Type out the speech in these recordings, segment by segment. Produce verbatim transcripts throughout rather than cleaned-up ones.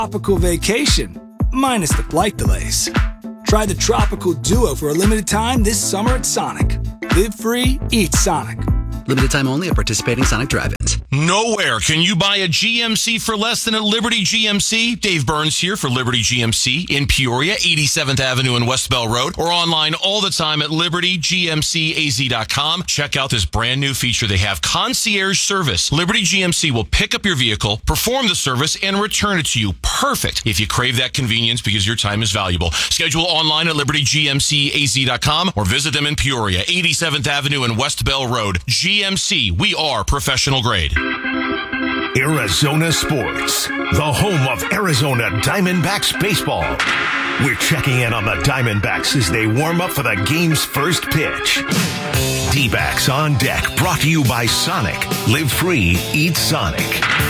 tropical vacation, minus the flight delays. Try the Tropical Duo for a limited time this summer at Sonic. Live free, eat Sonic. Limited time only at participating Sonic drive-ins. Nowhere can you buy a G M C for less than at Liberty G M C. Dave Burns here for Liberty G M C in Peoria, eighty-seventh Avenue and West Bell Road, or online all the time at liberty g m c a z dot com. Check out this brand new feature they have, concierge service. Liberty G M C will pick up your vehicle, perform the service, and return it to you. Perfect if you crave that convenience because your time is valuable. Schedule online at liberty g m c a z dot com or visit them in Peoria, eighty-seventh Avenue and West Bell Road. G M C, we are professional grade. Arizona Sports, the home of Arizona Diamondbacks baseball. We're checking in on the Diamondbacks as they warm up for the game's first pitch. D-backs on deck, brought to you by Sonic. Live free, eat Sonic.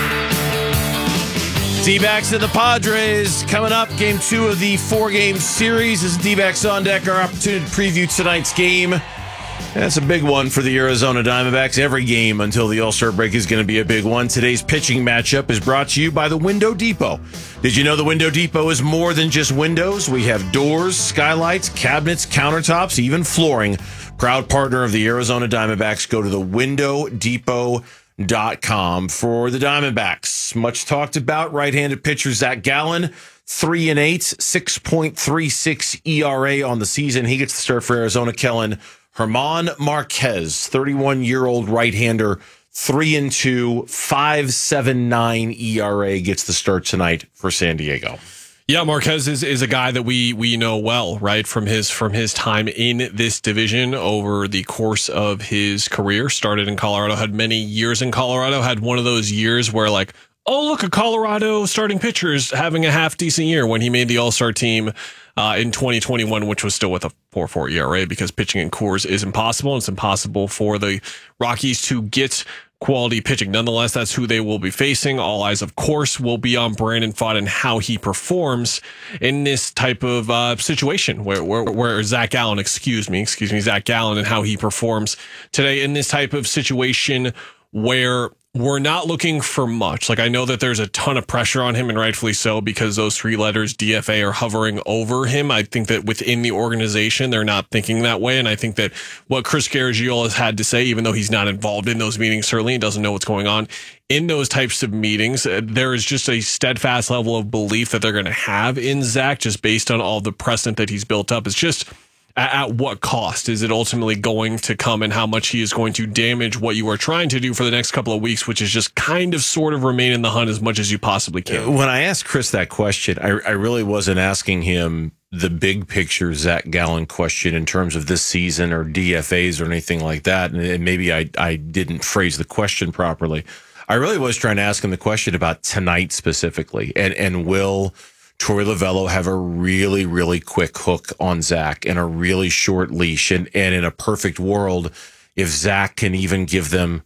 D-backs and the Padres coming up. Game two of the four-game series. This is D-backs on deck. Our opportunity to preview tonight's game. That's a big one for the Arizona Diamondbacks. Every game until the All-Star break is going to be a big one. Today's pitching matchup is brought to you by the Window Depot. Did you know the Window Depot is more than just windows? We have doors, skylights, cabinets, countertops, even flooring. Proud partner of the Arizona Diamondbacks. Go to the window depot dot com for the Diamondbacks. Much talked about right-handed pitcher Zach Gallen. Three and eight, six point three six E R A on the season. He gets the start for Arizona. Kellen German Marquez, thirty-one-year-old right-hander, three and two, five seven nine E R A, gets the start tonight for San Diego. Yeah, Marquez is, is a guy that we we know well, right, from his from his time in this division over the course of his career. Started in Colorado, had many years in Colorado, had one of those years where like, oh, look, a Colorado starting pitcher is having a half decent year when he made the All-Star team uh, in twenty twenty-one, which was still with a four point four E R A because pitching in Coors is impossible. It's impossible for the Rockies to get quality pitching. Nonetheless, that's who they will be facing. All eyes, of course, will be on Brandon Pfaadt and how he performs in this type of uh, situation where, where, where Zach Gallen, excuse me, excuse me, Zach Gallen and how he performs today in this type of situation where we're not looking for much. Like, I know that there's a ton of pressure on him, and rightfully so, because those three letters D F A are hovering over him. I think that within the organization, they're not thinking that way. And I think that what Chris Garagiola has had to say, even though he's not involved in those meetings, certainly, and doesn't know what's going on in those types of meetings, there is just a steadfast level of belief that they're going to have in Zach, just based on all the precedent that he's built up. It's just, at what cost is it ultimately going to come, and how much he is going to damage what you are trying to do for the next couple of weeks, which is just kind of sort of remain in the hunt as much as you possibly can. When I asked Chris that question, I, I really wasn't asking him the big picture Zach Gallen question in terms of this season or D F As or anything like that. And maybe I, I didn't phrase the question properly. I really was trying to ask him the question about tonight specifically. And, and will Torey Lovullo have a really, really quick hook on Zach and a really short leash? And, and in a perfect world, if Zach can even give them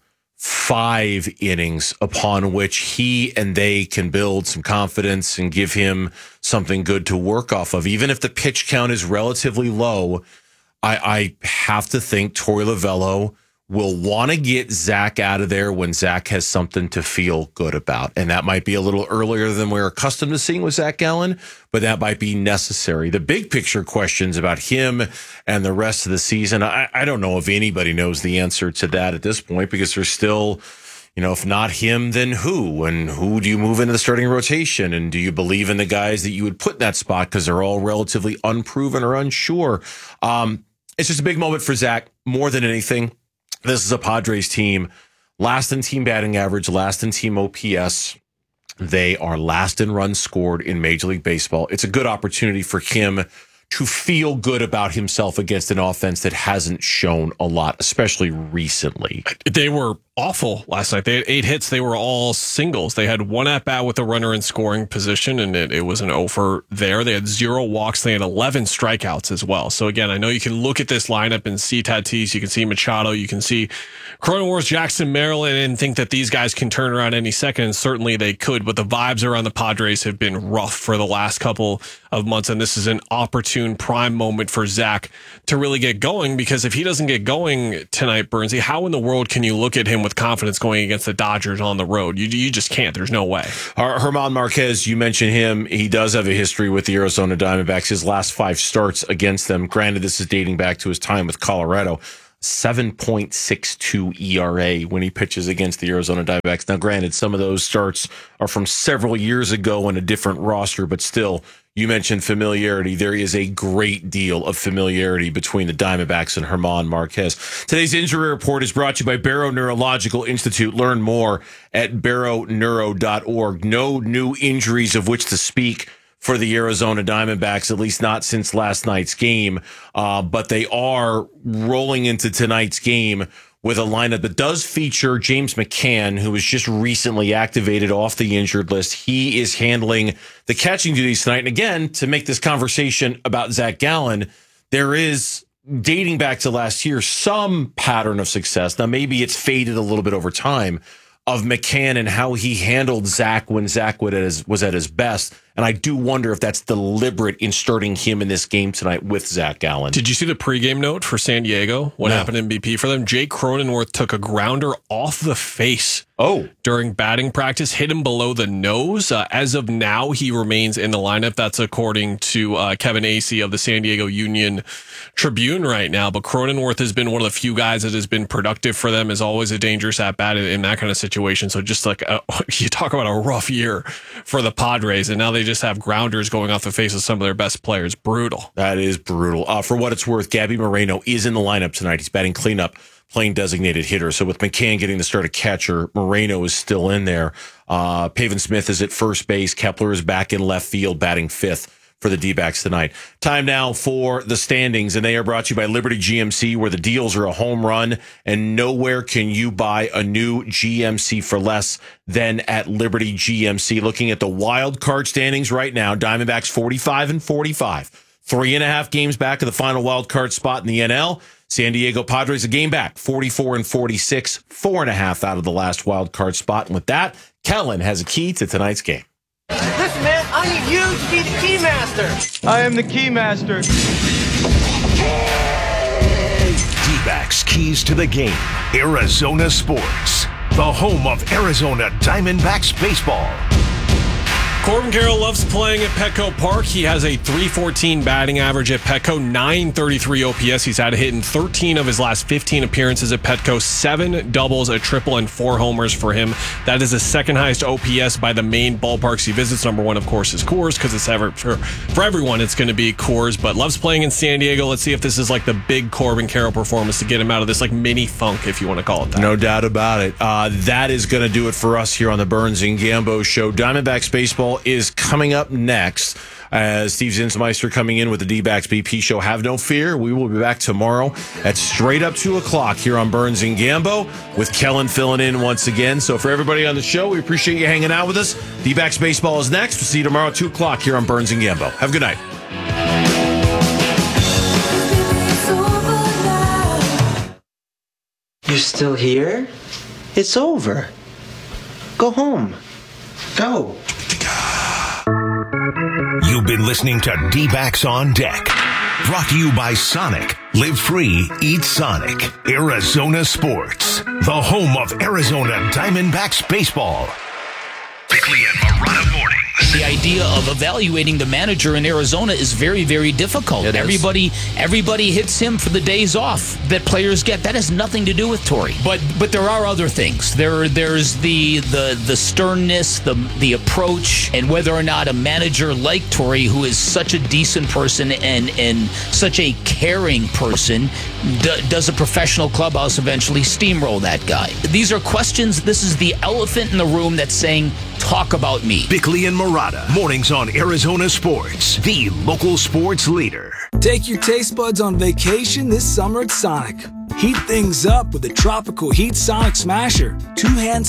five innings upon which he and they can build some confidence and give him something good to work off of, even if the pitch count is relatively low, I, I have to think Torey Lovullo will want to get Zach out of there when Zach has something to feel good about. And that might be a little earlier than we're accustomed to seeing with Zach Gallen, but that might be necessary. The big picture questions about him and the rest of the season, I, I don't know if anybody knows the answer to that at this point, because there's still, you know, if not him, then who? And who do you move into the starting rotation? And do you believe in the guys that you would put in that spot because they're all relatively unproven or unsure? Um, it's just a big moment for Zach more than anything. This is a Padres team, last in team batting average, last in team O P S. They are last in runs scored in Major League Baseball. It's a good opportunity for him to feel good about himself against an offense that hasn't shown a lot, especially recently. They were awful last night. They had eight hits. They were all singles. They had one at bat with a runner in scoring position, and it, it was an over there. They had zero walks. They had eleven strikeouts as well. So again, I know you can look at this lineup and see Tatis. You can see Machado. You can see Cronenworth, Jackson, Maryland, and think that these guys can turn around any second. And certainly they could, but the vibes around the Padres have been rough for the last couple of months. And this is an opportune prime moment for Zach to really get going, because if he doesn't get going tonight, Burnsy, how in the world can you look at him with confidence going against the Dodgers on the road. You you just can't. There's no way. Her- Herman Marquez, you mentioned him. He does have a history with the Arizona Diamondbacks. His last five starts against them, granted, this is dating back to his time with Colorado, seven point six two E R A when he pitches against the Arizona Diamondbacks. Now, granted, some of those starts are from several years ago on a different roster, but still, you mentioned familiarity. There is a great deal of familiarity between the Diamondbacks and Herman Marquez. Today's injury report is brought to you by Barrow Neurological Institute. Learn more at barrow neuro dot org. No new injuries of which to speak for the Arizona Diamondbacks, at least not since last night's game. Uh, but they are rolling into tonight's game with a lineup that does feature James McCann, who was just recently activated off the injured list. He is handling the catching duties tonight. And again, to make this conversation about Zach Gallen, there is, dating back to last year, some pattern of success. Now, maybe it's faded a little bit over time, of McCann and how he handled Zach when Zach was at his, was at his best. And I do wonder if that's deliberate in starting him in this game tonight with Zach Gallen. Did you see the pregame note for San Diego? What No. happened in B P for them? Jake Cronenworth took a grounder off the face Oh. during batting practice, hit him below the nose. Uh, as of now, he remains in the lineup. That's according to uh, Kevin Acee of the San Diego Union Tribune right now. But Cronenworth has been one of the few guys that has been productive for them, is always a dangerous at bat in, in that kind of situation. So just like uh, you talk about a rough year for the Padres, and now they just have grounders going off the face of some of their best players. Brutal. That is brutal. Uh, for what it's worth, Gabby Moreno is in the lineup tonight. He's batting cleanup, playing designated hitter. So with McCann getting the start at catcher, Moreno is still in there. Uh, Pavin Smith is at first base. Kepler is back in left field, batting fifth for the D-backs tonight. Time now for the standings, and they are brought to you by Liberty G M C, where the deals are a home run, and nowhere can you buy a new G M C for less than at Liberty G M C. Looking at the wild card standings right now, Diamondbacks forty-five and forty-five, three and a half games back of the final wild card spot in the N L. San Diego Padres a game back, forty-four and forty-six, four and a half out of the last wild card spot. And with that, Kellen has a key to tonight's game. Listen, man, I need you to be the key master. I am the key master. D-backs keys to the game. Arizona Sports, the home of Arizona Diamondbacks baseball. Corbin Carroll loves playing at Petco Park. He has a three fourteen batting average at Petco, nine thirty-three O P S. He's had a hit in thirteen of his last fifteen appearances at Petco, seven doubles, a triple, and four homers for him. That is the second highest O P S by the main ballparks he visits. Number one, of course, is Coors, because it's ever for, for everyone, it's going to be Coors, but loves playing in San Diego. Let's see if this is like the big Corbin Carroll performance to get him out of this like mini funk, if you want to call it that. No doubt about it. Uh, that is going to do it for us here on the Burns and Gambo Show. Diamondbacks baseball is coming up next as Steve Zinsmeister coming in with the D-backs B P Show. Have no fear. We will be back tomorrow at straight up two o'clock here on Burns and Gambo with Kellen filling in once again. So for everybody on the show, we appreciate you hanging out with us. D-backs baseball is next. We'll see you tomorrow at two o'clock here on Burns and Gambo. Have a good night. You're still here? It's over. Go home. Go. You've been listening to D-backs on Deck. Brought to you by Sonic. Live free, eat Sonic. Arizona Sports, the home of Arizona Diamondbacks baseball. Bickley and Marotta mornings. The idea of evaluating the manager in Arizona is very, very difficult. It is. Everybody, everybody hits him for the days off that players get. That has nothing to do with Torey. But, but there are other things. There, there's the the the sternness, the the approach, and whether or not a manager like Torey, who is such a decent person and and such a caring person, d- does a professional clubhouse eventually steamroll that guy? These are questions. This is the elephant in the room that's saying, "Talk about me." Bickley and Marotta, mornings on Arizona Sports, the local sports leader. Take your taste buds on vacation this summer at Sonic. Heat things up with the Tropical Heat Sonic Smasher. Two hand